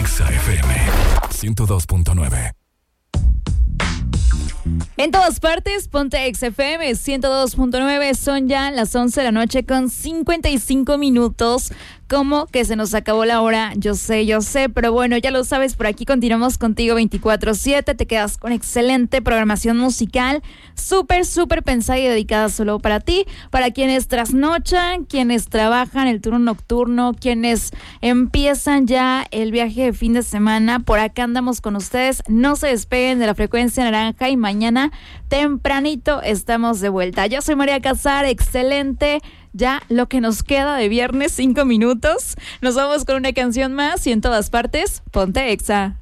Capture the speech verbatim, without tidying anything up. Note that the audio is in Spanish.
Exa F M ciento dos punto nueve. En todas partes, ponte Exa F M ciento dos punto nueve. Son ya las once de la noche con cincuenta y cinco minutos. ¿Cómo que se nos acabó la hora? Yo sé, yo sé, pero bueno, ya lo sabes, por aquí continuamos contigo veinticuatro siete. Te quedas con excelente programación musical, súper, súper pensada y dedicada solo para ti, para quienes trasnochan, quienes trabajan el turno nocturno, quienes empiezan ya el viaje de fin de semana. Por acá andamos con ustedes. No se despeguen de la frecuencia naranja y mañana tempranito estamos de vuelta. Yo soy María Casar, excelente. Ya lo que nos queda de viernes, cinco minutos. Nos vamos con una canción más y en todas partes, ponte Exa.